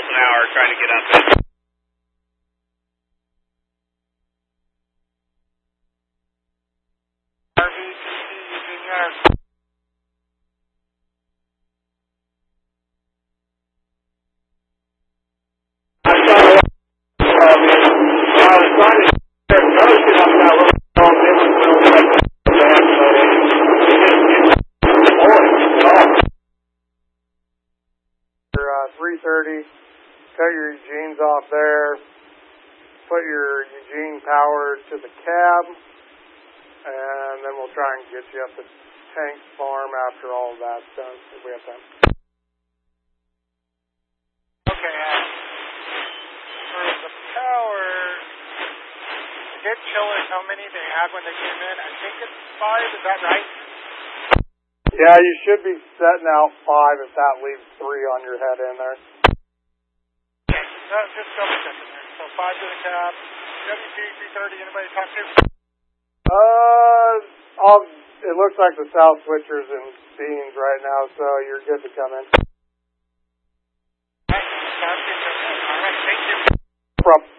an hour trying to get up there. Cut your Eugenes off there, put your Eugene power to the cab, and then we'll try and get you up to Tank Farm after all of that's done, if we have time. Okay, for the power, hit chillers, how many they had when they came in? I think it's 5, is that right? Yeah, you should be setting out 5 if that leaves 3 on your head in there. Just double checking there. So 5 to the cab. WG 330, anybody talk to? It looks like the South Switcher's in Beans right now, so you're good to come in. All right, thank you. No problem.